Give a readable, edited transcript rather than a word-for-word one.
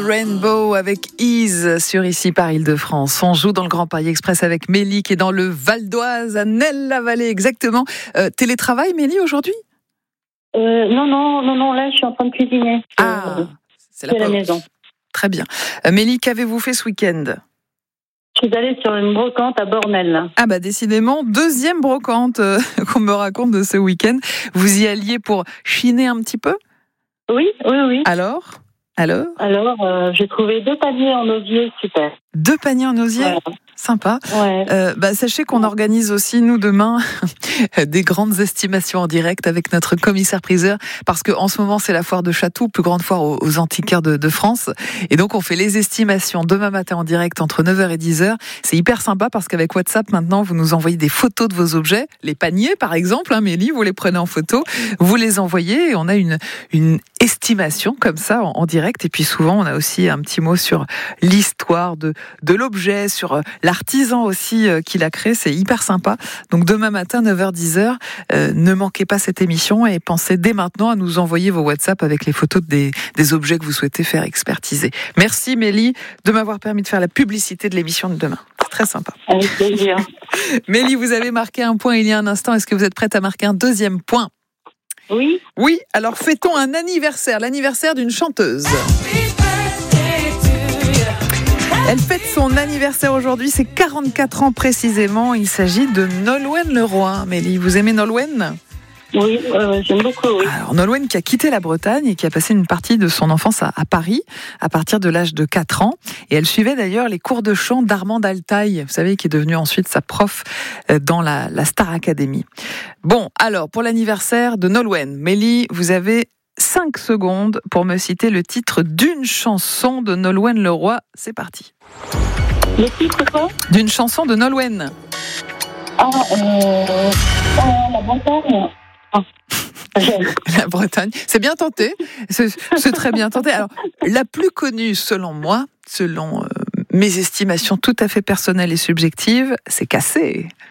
Rainbow avec Ease sur Ici par Île-de-France. On joue dans le Grand Paris Express avec Mélie qui est dans le Val d'Oise, à Nelle-la-Vallée exactement. Télétravail Mélie aujourd'hui ? Non, là je suis en train de cuisiner. C'est la maison. Très bien. Mélie, qu'avez-vous fait ce week-end ? Je suis allée sur une brocante à Bornel. Ah bah décidément, deuxième brocante qu'on me raconte de ce week-end. Vous y alliez pour chiner un petit peu ? Oui. Alors, j'ai trouvé 2 paniers en osier, super. 2 paniers en osier ? Ouais. Sympa. Ouais. Sachez qu'on organise aussi, nous, demain, des grandes estimations en direct avec notre commissaire-priseur, parce qu'en ce moment, c'est la foire de Chatou, plus grande foire aux antiquaires de France. Et donc, on fait les estimations demain matin en direct entre 9h et 10h. C'est hyper sympa parce qu'avec WhatsApp, maintenant, vous nous envoyez des photos de vos objets. Les paniers, par exemple, Mélie, vous les prenez en photo, vous les envoyez et on a une estimation comme ça en direct. Et puis souvent, on a aussi un petit mot sur l'histoire de l'objet, sur l'artisan aussi qui l'a créé, c'est hyper sympa. Donc demain matin, 9h-10h, ne manquez pas cette émission et pensez dès maintenant à nous envoyer vos WhatsApp avec les photos des objets que vous souhaitez faire expertiser. Merci Mélie de m'avoir permis de faire la publicité de l'émission de demain. C'est très sympa. Avec plaisir. Mélie, vous avez marqué un point il y a un instant. Est-ce que vous êtes prête à marquer un deuxième point ? Oui, alors fêtons un anniversaire, l'anniversaire d'une chanteuse. Elle fête son anniversaire aujourd'hui, c'est 44 ans précisément. Il s'agit de Nolwenn Leroy. Mélie, vous aimez Nolwenn ? Oui, j'aime beaucoup, oui. Alors Nolwenn qui a quitté la Bretagne et qui a passé une partie de son enfance à Paris à partir de l'âge de 4 ans. Et elle suivait d'ailleurs les cours de chant d'Armand Altaï, vous savez, qui est devenu ensuite sa prof dans la Star Academy. Bon, alors pour l'anniversaire de Nolwenn, Mélie, vous avez 5 secondes pour me citer le titre d'une chanson de Nolwenn Leroy. C'est parti. Le titre quoi ? D'une chanson de Nolwenn. La Bretagne. La Bretagne. C'est bien tenté. C'est très bien tenté. Alors, la plus connue, selon moi, selon mes estimations tout à fait personnelles et subjectives, c'est Cassé.